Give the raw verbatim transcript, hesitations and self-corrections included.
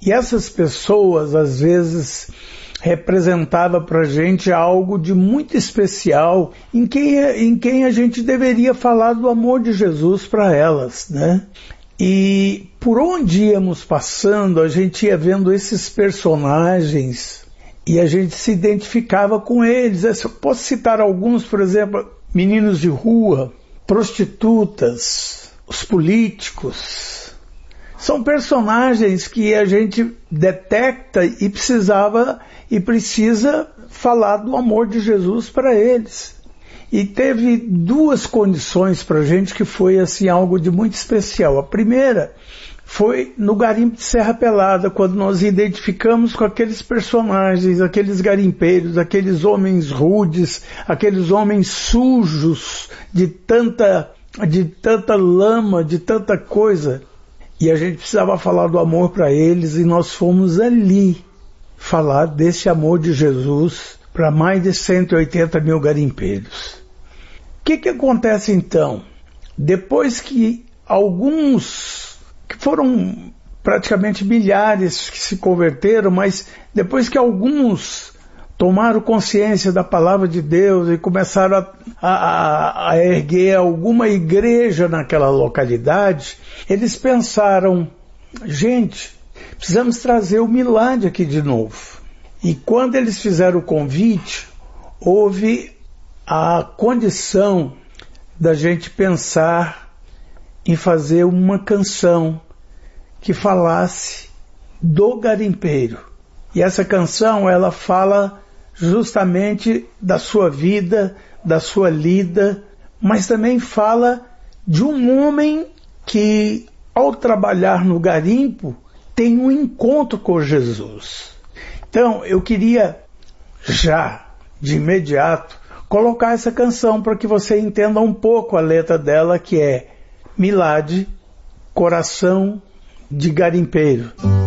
E essas pessoas, às vezes, representavam para a gente algo de muito especial, em quem, em quem a gente deveria falar do amor de Jesus para elas, né? E por onde íamos passando, a gente ia vendo esses personagens e a gente se identificava com eles. Eu posso citar alguns, por exemplo, meninos de rua, prostitutas, os políticos. São personagens que a gente detecta e precisava e precisa falar do amor de Jesus para eles. E teve duas condições para a gente que foi assim algo de muito especial. A primeira foi no garimpo de Serra Pelada, quando nós identificamos com aqueles personagens, aqueles garimpeiros, aqueles homens rudes, aqueles homens sujos de tanta, de tanta lama, de tanta coisa. E a gente precisava falar do amor para eles e nós fomos ali falar desse amor de Jesus para mais de cento e oitenta mil garimpeiros. O que que acontece então? Depois que alguns, que foram praticamente milhares que se converteram, mas depois que alguns tomaram consciência da palavra de Deus e começaram a, a, a erguer alguma igreja naquela localidade, eles pensaram, gente, precisamos trazer o milagre aqui de novo. E quando eles fizeram o convite, houve a condição da gente pensar em fazer uma canção que falasse do garimpeiro. E essa canção, ela fala justamente da sua vida, da sua lida, mas também fala de um homem que, ao trabalhar no garimpo, tem um encontro com Jesus. Então, eu queria já, de imediato, colocar essa canção para que você entenda um pouco a letra dela, que é Milad, Coração de Garimpeiro.